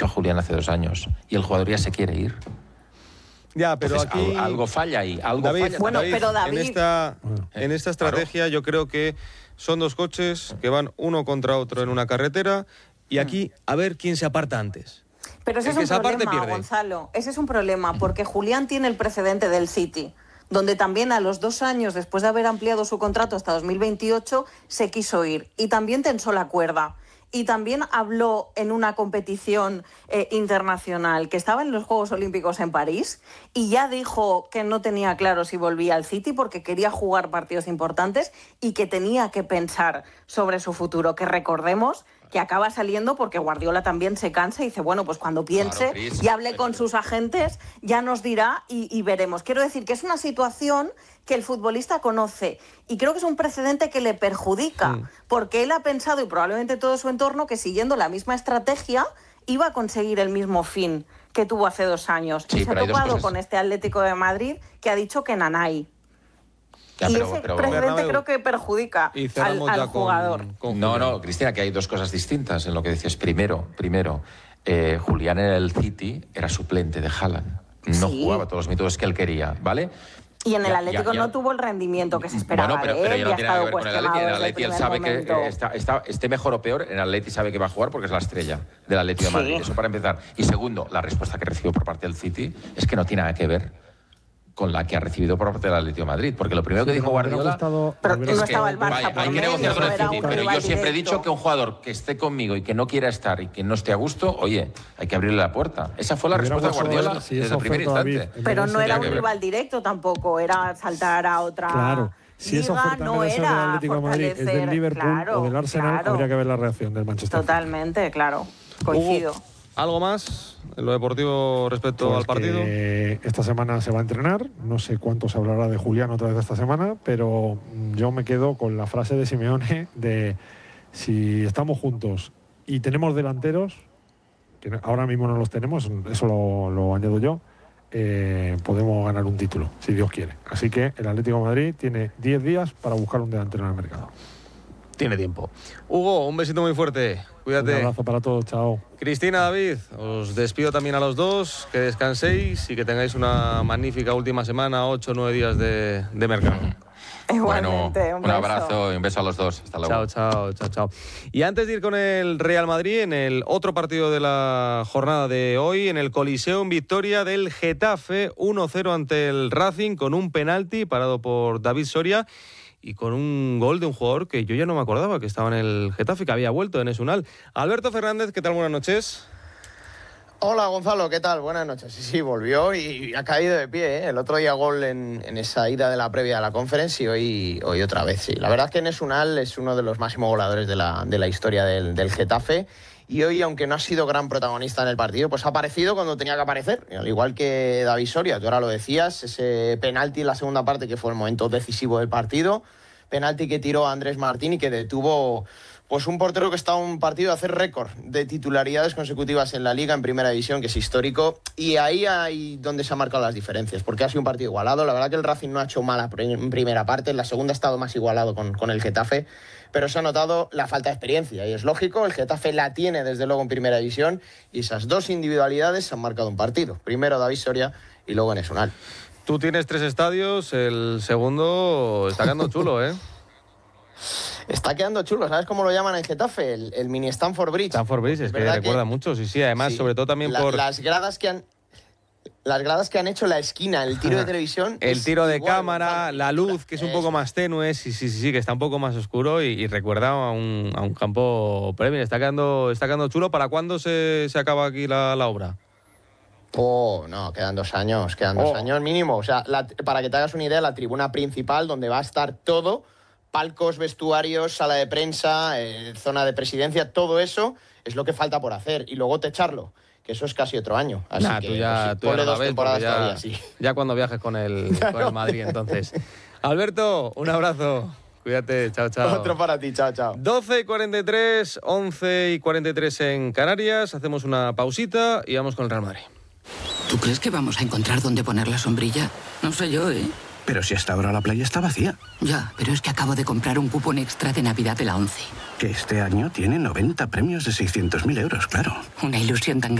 fichó a Julián hace 2 años y el jugador ya se quiere ir. Ya, pero entonces, aquí algo falla ahí. David, Bueno, pero David, en esta estrategia yo creo que son 2 coches que van uno contra otro en una carretera y aquí a ver quién se aparta antes. pero ese es un problema, Gonzalo. Ese es un problema porque Julián tiene el precedente del City, donde también a los 2 años, después de haber ampliado su contrato hasta 2028, se quiso ir y también tensó la cuerda. Y también habló en una competición internacional que estaba en los Juegos Olímpicos en París y ya dijo que no tenía claro si volvía al City porque quería jugar partidos importantes y que tenía que pensar sobre su futuro, que recordemos que acaba saliendo porque Guardiola también se cansa y dice, bueno, pues cuando piense y hable con sus agentes ya nos dirá y veremos. Quiero decir que es una situación que el futbolista conoce y creo que es un precedente que le perjudica porque él ha pensado, y probablemente todo su entorno, que siguiendo la misma estrategia iba a conseguir el mismo fin que tuvo hace 2 años. Sí, y se ha topado con este Atlético de Madrid que ha dicho que nanay. Y ese precedente creo que perjudica al jugador. No, Cristina, que hay 2 cosas distintas en lo que dices. Primero, Julián en el City era suplente de Haaland. No jugaba todos los minutos que él quería, ¿vale? Y en el Atlético no tuvo el rendimiento que se esperaba. Bueno, pero ya no tiene nada que ver con el Atlético. En el Atlético él sabe que esté mejor o peor, en el Atlético sabe que va a jugar porque es la estrella del Atlético de Madrid. Eso para empezar. Y segundo, la respuesta que recibió por parte del City es que no tiene nada que ver con la que ha recibido por parte del Atlético de Madrid. Porque lo primero que dijo Guardiola pero no estaba el Barça hay que negociar con el City. Pero yo siempre he dicho que un jugador que esté conmigo y que no quiera estar y que no esté a gusto, oye, hay que abrirle la puerta. Esa fue la respuesta de Guardiola desde el primer instante. Pero no era un rival directo tampoco, era saltar a otra... Claro. Si esa oferta no es del Atlético de Madrid, es del Liverpool o del Arsenal, habría que ver la reacción del Manchester City. Totalmente, claro. Coincido. ¿Algo más en lo deportivo respecto al partido? Esta semana se va a entrenar. No sé cuánto se hablará de Julián otra vez esta semana, pero yo me quedo con la frase de Simeone de si estamos juntos y tenemos delanteros, que ahora mismo no los tenemos, eso lo añado yo, podemos ganar un título, si Dios quiere. Así que el Atlético de Madrid tiene 10 días para buscar un delantero en el mercado. Tiene tiempo. Hugo, un besito muy fuerte. Cuídate. Un abrazo para todos, chao. Cristina, David, os despido también a los 2, que descanséis y que tengáis una magnífica última semana, 8 o 9 días de mercado. Igualmente, bueno, un abrazo y un beso a los 2. Hasta luego. Chao. Y antes de ir con el Real Madrid, en el otro partido de la jornada de hoy, en el Coliseum, victoria del Getafe 1-0 ante el Racing con un penalti parado por David Soria y con un gol de un jugador que yo ya no me acordaba que estaba en el Getafe, que había vuelto, Enes Unal. Alberto Fernández, ¿qué tal? Buenas noches. Hola Gonzalo, ¿qué tal? Buenas noches. Sí, volvió y ha caído de pie, ¿eh? El otro día gol en esa ida de la previa de la Conference y hoy otra vez, sí. La verdad es que Enes Unal es uno de los máximos goleadores de la historia del Getafe y hoy, aunque no ha sido gran protagonista en el partido, pues ha aparecido cuando tenía que aparecer, al igual que David Soria. Tú ahora lo decías, ese penalti en la segunda parte que fue el momento decisivo del partido, penalti que tiró a Andrés Martín y que detuvo pues un portero que está a un partido de hacer récord de titularidades consecutivas en la Liga, en Primera División, que es histórico, y ahí donde se han marcado las diferencias, porque ha sido un partido igualado. La verdad que el Racing no ha hecho mala en primera parte, en la segunda ha estado más igualado con el Getafe, pero se ha notado la falta de experiencia, y es lógico, el Getafe la tiene desde luego en Primera División, y esas 2 individualidades han marcado un partido. Primero David Soria y luego Enes Unal. Tú tienes 3 estadios, el segundo está quedando chulo, ¿eh? Está quedando chulo, ¿sabes cómo lo llaman en Getafe? El mini Stamford Bridge. Stamford Bridge, es que recuerda mucho, sí, además, sí, sobre todo también por... Las gradas que han hecho la esquina, el tiro de televisión... El tiro de cámara, la luz, que es un poco más tenue, sí, que está un poco más oscuro y recuerda a un campo Premier. Está quedando chulo. ¿Para cuándo se acaba aquí la obra? No, quedan 2 años, 2 años mínimo. O sea, para que te hagas una idea, la tribuna principal, donde va a estar todo... palcos, vestuarios, sala de prensa, zona de presidencia, todo eso es lo que falta por hacer. Y luego techarlo, que eso es casi otro año. Así que tú ya ponle no 2 temporadas todavía, sí. Ya cuando viajes con el Madrid, entonces. Alberto, un abrazo. Cuídate, chao. Otro para ti, chao. 12:43, 11:43 en Canarias. Hacemos una pausita y vamos con el Real Madrid. ¿Tú crees que vamos a encontrar dónde poner la sombrilla? No sé yo, ¿eh? Pero si hasta ahora la playa está vacía. Ya, pero es que acabo de comprar un cupón extra de Navidad de la 11. Que este año tiene 90 premios de 600.000 euros, claro. Una ilusión tan grande.